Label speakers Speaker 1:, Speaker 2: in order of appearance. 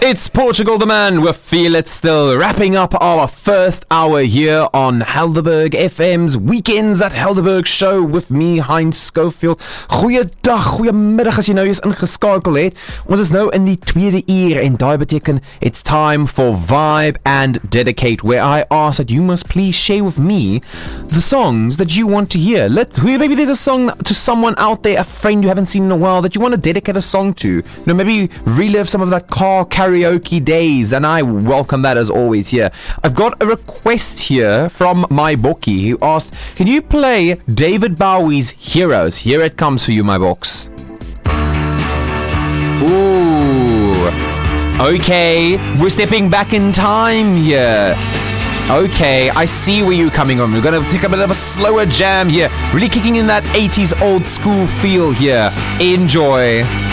Speaker 1: It's Portugal the Man with Feel It Still, wrapping up our first hour here on Helderberg FM's Weekends at Helderberg show with me, Heinz Schofield. Goeiedag, goeiemiddag as jy nou eens ingeskakel het. Ons is nou in die tweede uur en daai beteken it's time for Vibe and Dedicate, where I ask that you must please share with me the songs that you want to hear. Maybe there's a song to someone out there, a friend you haven't seen in a while that you want to dedicate a song to. You know, maybe relive some of that car karaoke days, and I welcome that as always here. I've got a request here from my bookie who asked, can you play David Bowie's Heroes? Here it comes for you, my box. Ooh. Okay, we're stepping back in time here. Okay, I see where you're coming from. We're going to take a bit of a slower jam here. Really kicking in that 80s old school feel here. Enjoy.